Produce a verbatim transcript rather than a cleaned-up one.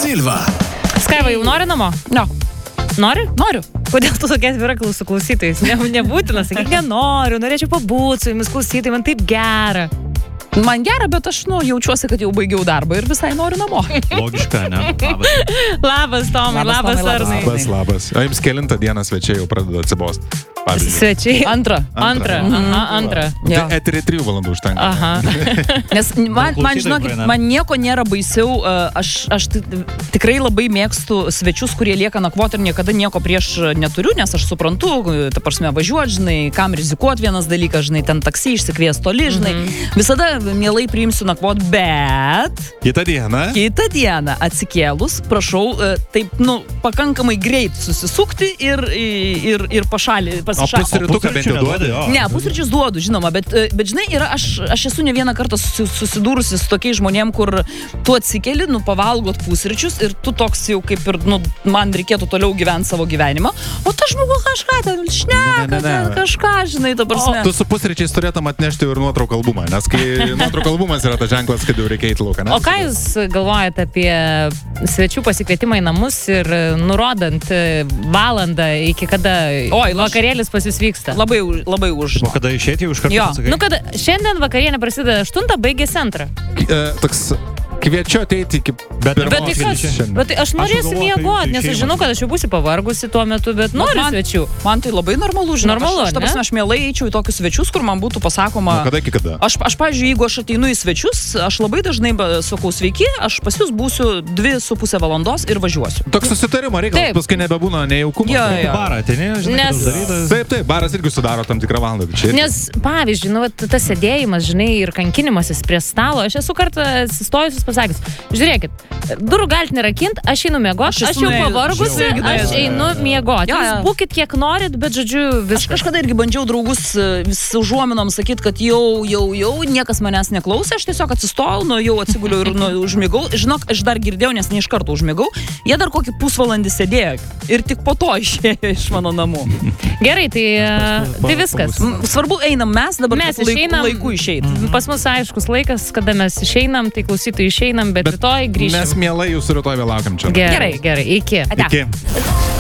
Silva. Skaiva, jau nori namo? Ne. Nori? Noriu. Kodėl tu tokia atvira klausų klausytojais? Ne, nebūtina, sakyk, nenoriu, norėčiau pabūti su jumis klausytojai, man taip gera. Man gera, bet aš nu, jaučiuosi, kad jau baigiau darbą ir visai noriu namo. Logiška, ne? Labas. Labas, Tomai, labas, Tomai, labas. Arnai. Labas, labas. O jums kelintą dieną svečiai jau pradeda atsibost. Pavyzdžiui. Svečiai. Antra. Antra, aha, antra. Jo. Tai eterį trijų valandų užtenka. Aha. Nes man, man žinokit, man nieko nėra baisiau. Aš, aš tikrai labai mėgstu svečius, kurie lieka nakvoti ir niekada nieko prieš neturiu, nes aš suprantu, ta prasme, važiuoti, žinai, kam rizikuoti vienas dalykas, žinai, ten taksi išsikvies toli, žinai. Mm-hmm. Visada mielai priimsiu nakvoti, bet... Kitą dieną? Kitą dieną atsikėlus, prašau, taip, nu, pakankamai greit susisukti ir, ir, ir pašalį. O pusrytuką bent jau duodi? Ne, pusryčius duodu, žinoma, bet, bet žinai, yra, aš, aš esu ne vieną kartą susidūrusi su tokiais žmonėm, kur tu atsikeli, nu, pavalgot pusryčius ir tu toks jau kaip ir, nu, man reikėtų toliau gyventi savo gyvenimą, o ta žmogus kažką ten šneka, ne, ne, ne. kažką, žinai, ta prasme. Tu su pusryčiais turėtum atnešti ir nuotrauką albumą, nes kai nuotrauką albumas yra tas ženklas, kad jau reikia eiti lauką, ne? O ką jūs galvojate apie svečių pasikvietimą į namus ir nurodant valandą, iki kada Oi, vakarėlis pas jūs vyksta? Labai, labai už. O kada išėti jau iš karto Jo. pasakai? Nu, kad šiandien vakarienė prasideda aštuntą, baigėsi antrą. E, toks kviečiu ateiti iki Bet- pirmos Bet tai kas? šiandien. Bet tai aš norėsiu galvoju, kai miegoti, jūsų nes aš išėjimas. žinau, kad aš jau būsiu pavargusi tuo metu, bet noriu man- svečių. Man tai labai normalu, žinai. Normalu, aš, aš, ta ne? prasme, aš mielai eičiau į tokius svečius, kur man būtų pasakoma... Nuo kada iki kada? Aš, aš, pavyzdžiui, jeigu aš ateinu į svečius, aš labai dažnai ba- sakau sveiki, aš pas jūs būsiu dvi su pusę valandos ir važiuosiu. Toks susitarimo reikalas, Taip. paskui nebebūna nejaukumo. Jo, Į jo. barą ateini, žinai, Nes- kad uždarytas. Taip, taip, baras irgi sudaro tam tikrą valandą. Čia irgi- Nes, pavyzdžiui, nu, vat tas sėdėjimas, žinai, ir kankinimasis prie stalo, aš esu kartą atsistojusius pasakęs, žiūrėkit, durų galite nerakinti, aš einu miegoti, Aš aš esu jau nuėjus, pavargusi, aš irgi aš nuėjus. einu miegoti. Jo, Jūs jo. būkit kiek norit, bet, žodžiu, Aš viskas. kažkada irgi bandžiau draugus e, vis užuominom sakyti, kad jau, jau, jau, niekas manęs neklausė, aš tiesiog atsistojau, nu jau atsiguliau ir nu, užmigau. Žinok, aš dar girdėjau, nes ne iš karto užmigau. Jie dar kokį pusvalandį sėdėjo ir tik po to išėjo iš mano namų. Gerai, tai, e, tai viskas. M, Svarbu, einam mes dabar Mes kad laiku, išeinam. laiku išeit. Pas mus aiškus laikas, kada mes išeinam, tai klausytojai išeinam, bet, Bet rytoj grįšim. Mes mielai jūsų rytoj vėl laukiam čia. Gerai, gerai, iki. Ate. Iki.